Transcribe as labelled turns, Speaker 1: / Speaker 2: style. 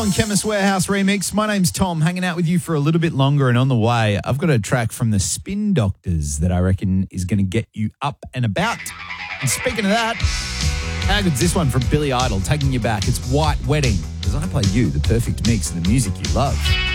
Speaker 1: Dawn Chemist Warehouse remix. My name's Tom, hanging out with you for a little bit longer, and on the way, I've got a track from the Spin Doctors that I reckon is going to get you up and about. And speaking of that, how good's this one from Billy Idol, taking you back? It's White Wedding, because I play you the perfect mix of the music you love.